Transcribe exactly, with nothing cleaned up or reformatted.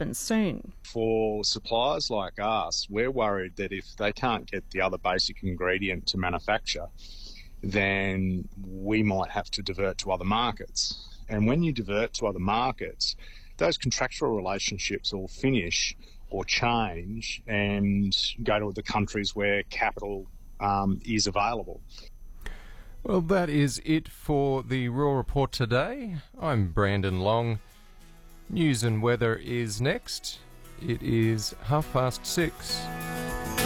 happen soon. For suppliers like us, we're worried that if they can't get the other basic ingredient to manufacture, then we might have to divert to other markets. And when you divert to other markets, those contractual relationships will finish or change and go to the countries where capital um, is available. Well, that is it for the Raw Report today. I'm Brandon Long. News and weather is next. It is half past six.